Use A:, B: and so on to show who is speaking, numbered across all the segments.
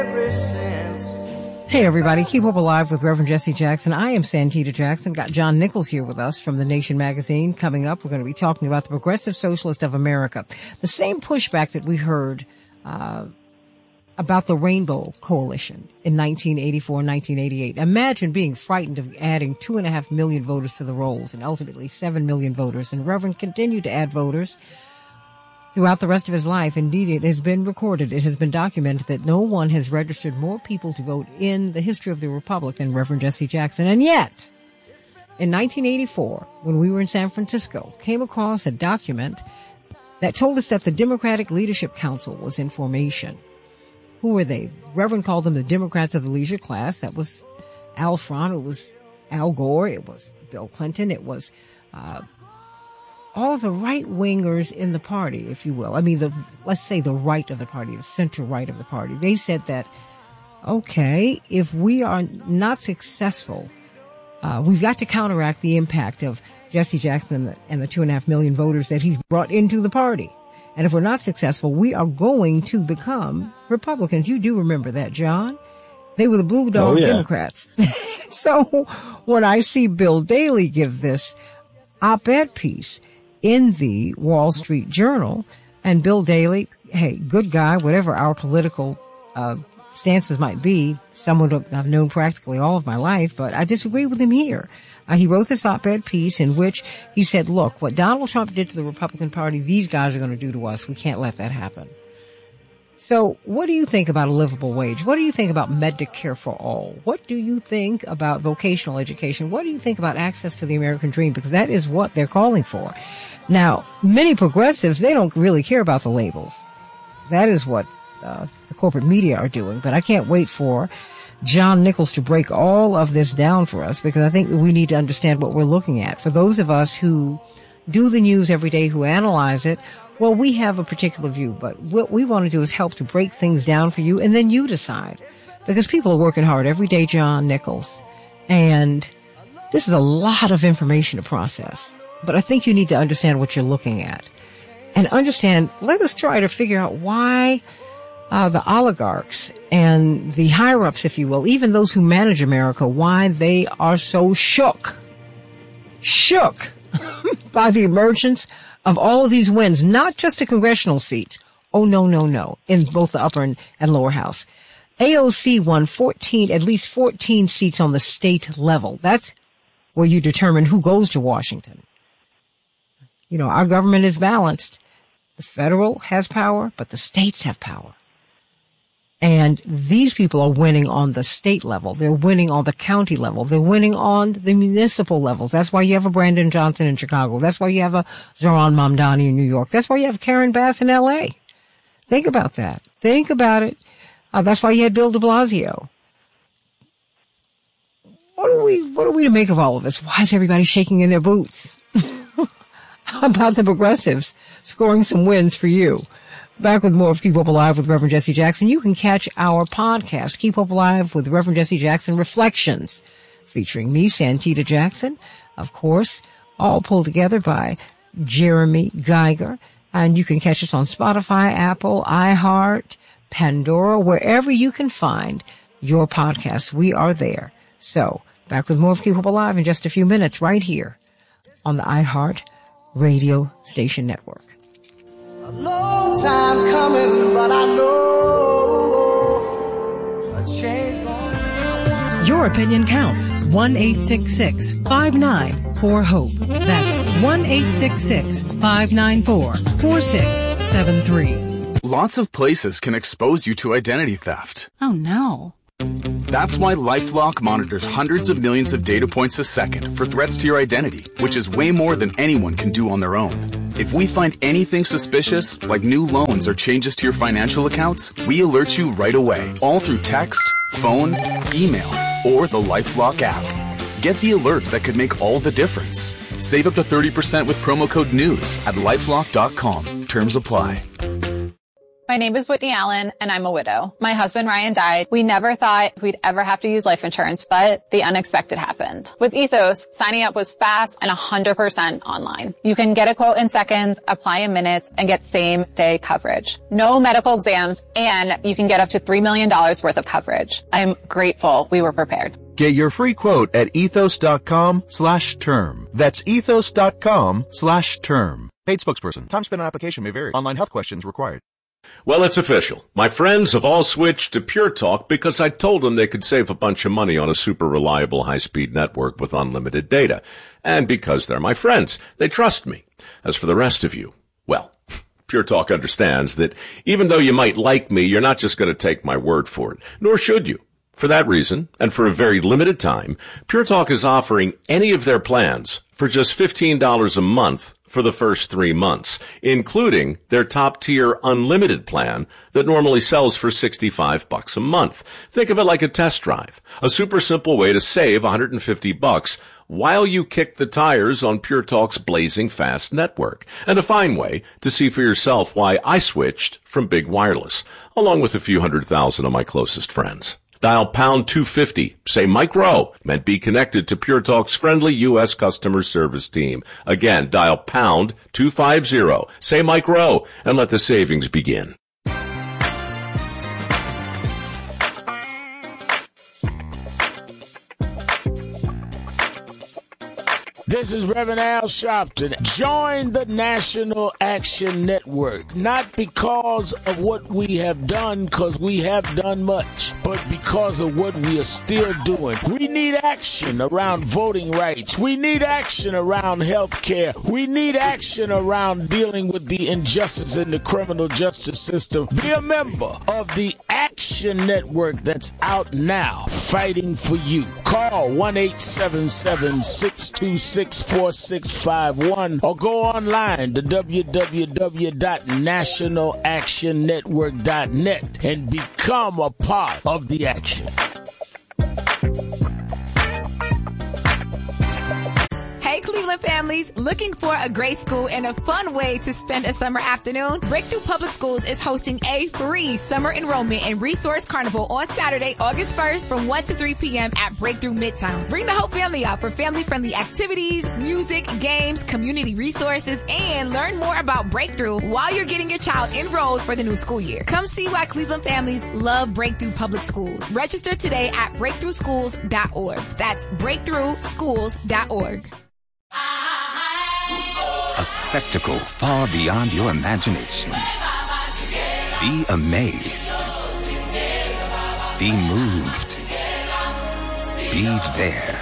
A: Hey, everybody. Keep Hope Alive with Reverend Jesse Jackson. I am Santita Jackson. Got John Nichols here with us from The Nation magazine. Coming up, we're going to be talking about the Progressive Socialist of America. The same pushback that we heard about the Rainbow Coalition in 1984 and 1988. Imagine being frightened of adding 2.5 million voters to the rolls and ultimately 7 million voters. And Reverend continued to add voters throughout the rest of his life. Indeed, it has been recorded, it has been documented that no one has registered more people to vote in the history of the Republic than Reverend Jesse Jackson. And yet, in 1984, when we were in San Francisco, came across a document that told us that the Democratic Leadership Council was in formation. Who were they? Reverend called them the Democrats of the leisure class. That was Al Franken, it was Al Gore, it was Bill Clinton, it was all the right-wingers in the party, if you will. I mean, let's say the right of the party, the center-right of the party. They said that, okay, if we are not successful, we've got to counteract the impact of Jesse Jackson and the 2.5 million voters that he's brought into the party. And if we're not successful, we are going to become Republicans. You do remember that, John? They were the Blue Dog Democrats. So when I see Bill Daley give this op-ed piece in the Wall Street Journal, and Bill Daley, hey, good guy, whatever our political stances might be, someone I've known practically all of my life, but I disagree with him here. He wrote this op-ed piece in which he said, look, what Donald Trump did to the Republican Party, these guys are going to do to us. We can't let that happen. So what do you think about a livable wage? What do you think about Medicare for all? What do you think about vocational education? What do you think about access to the American dream? Because that is what they're calling for. Now, many progressives, they don't really care about the labels. That is what the corporate media are doing. But I can't wait for John Nichols to break all of this down for us, because I think we need to understand what we're looking at. For those of us who do the news every day, who analyze it, well, we have a particular view, but what we want to do is help to break things down for you, and then you decide. Because people are working hard every day, John Nichols, and this is a lot of information to process. But I think you need to understand what you're looking at. And understand, let us try to figure out why the oligarchs and the higher-ups, if you will, even those who manage America, why they are so shook by the emergence of all of these wins, not just the congressional seats. Oh, no, in both the upper and lower house. AOC won at least 14 seats on the state level. That's where you determine who goes to Washington. You know, our government is balanced. The federal has power, but the states have power. And these people are winning on the state level. They're winning on the county level. They're winning on the municipal levels. That's why you have a Brandon Johnson in Chicago. That's why you have a Zohran Mamdani in New York. That's why you have Karen Bass in L.A. Think about that. Think about it. That's why you had Bill de Blasio. What are we to make of all of this? Why is everybody shaking in their boots? How about the progressives scoring some wins for you? Back with more of Keep Hope Alive with Reverend Jesse Jackson. You can catch our podcast, Keep Hope Alive with Reverend Jesse Jackson Reflections, featuring me, Santita Jackson, of course, all pulled together by Jeremy Geiger. And you can catch us on Spotify, Apple, iHeart, Pandora, wherever you can find your podcast. We are there. So, back with more of Keep Hope Alive in just a few minutes right here on the iHeart Radio Station Network.
B: A long time coming, but I know a change going on.
C: Your opinion counts. 1-866-594-HOPE. That's 1-866-594-4673.
D: Lots of places can expose you to identity theft.
C: Oh, no.
D: That's why LifeLock monitors hundreds of millions of data points a second for threats to your identity, which is way more than anyone can do on their own. If we find anything suspicious, like new loans or changes to your financial accounts, we alert you right away, all through text, phone, email, or the LifeLock app. Get the alerts that could make all the difference. Save up to 30% with promo code NEWS at LifeLock.com. Terms apply.
E: My name is Whitney Allen, and I'm a widow. My husband, Ryan, died. We never thought we'd ever have to use life insurance, but the unexpected happened. With Ethos, signing up was fast and 100% online. You can get a quote in seconds, apply in minutes, and get same-day coverage. No medical exams, and you can get up to $3 million worth of coverage. I'm grateful we were prepared.
F: Get your free quote at ethos.com/term. That's ethos.com/term. Paid spokesperson. Time spent on application may vary. Online health questions required.
G: Well, it's official. My friends have all switched to Pure Talk because I told them they could save a bunch of money on a super reliable high-speed network with unlimited data. And because they're my friends, they trust me. As for the rest of you, well, Pure Talk understands that even though you might like me, you're not just going to take my word for it, nor should you. For that reason, and for a very limited time, Pure Talk is offering any of their plans for just $15 a month for the first 3 months, including their top-tier unlimited plan that normally sells for $65 a month. Think of it like a test drive, a super simple way to save $150 while you kick the tires on Pure Talk's blazing fast network, and a fine way to see for yourself why I switched from big wireless, along with a few 100,000 of my closest friends. Dial pound 250, say Mike Rowe, and be connected to Pure Talk's friendly U.S. customer service team. Again, dial pound 250, say Mike Rowe, and let the savings begin.
H: This is Reverend Al Sharpton. Join the National Action Network, not because of what we have done, because we have done much, but because of what we are still doing. We need action around voting rights. We need action around health care. We need action around dealing with the injustice in the criminal justice system. Be a member of the Action Network that's out now, fighting for you. Call 1-877-626-4651 or go online to www.nationalactionnetwork.net and become a part of the action.
I: Hey, Cleveland families, looking for a great school and a fun way to spend a summer afternoon? Breakthrough Public Schools is hosting a free summer enrollment and resource carnival on Saturday, August 1st from 1 to 3 p.m. at Breakthrough Midtown. Bring the whole family out for family-friendly activities, music, games, community resources, and learn more about Breakthrough while you're getting your child enrolled for the new school year. Come see why Cleveland families love Breakthrough Public Schools. Register today at breakthroughschools.org. That's breakthroughschools.org.
J: A spectacle far beyond your imagination. Be amazed. Be moved. Be there.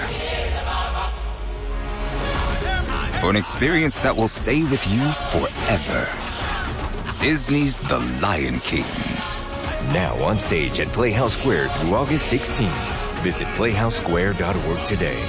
J: For an experience that will stay with you forever. Disney's The Lion King.
K: Now on stage at Playhouse Square through August 16th. Visit playhousesquare.org today.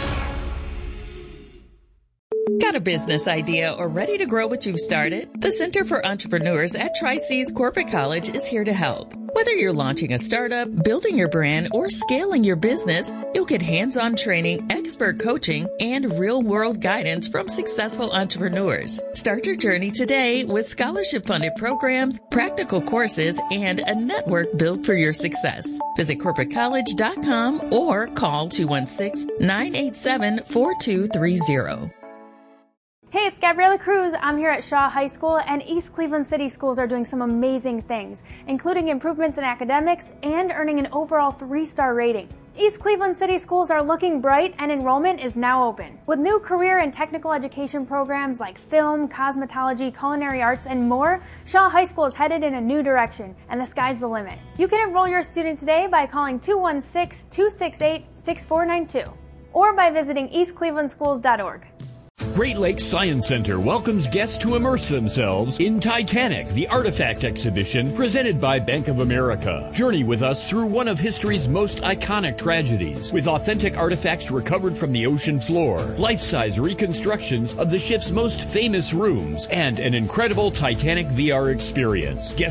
L: Got a business idea or ready to grow what you've started? The Center for Entrepreneurs at Tri-C's Corporate College is here to help. Whether you're launching a startup, building your brand, or scaling your business, you'll get hands-on training, expert coaching, and real-world guidance from successful entrepreneurs. Start your journey today with scholarship-funded programs, practical courses, and a network built for your success. Visit corporatecollege.com or call 216-987-4230.
M: Hey, it's Gabriela Cruz. I'm here at Shaw High School, and East Cleveland City Schools are doing some amazing things, including improvements in academics and earning an overall 3-star rating. East Cleveland City Schools are looking bright, and enrollment is now open. With new career and technical education programs like film, cosmetology, culinary arts, and more, Shaw High School is headed in a new direction, and the sky's the limit. You can enroll your student today by calling 216-268-6492 or by visiting eastclevelandschools.org.
N: Great Lakes Science Center welcomes guests to immerse themselves in Titanic, the Artifact Exhibition presented by Bank of America. Journey with us through one of history's most iconic tragedies with authentic artifacts recovered from the ocean floor, life-size reconstructions of the ship's most famous rooms, and an incredible Titanic VR experience. Guests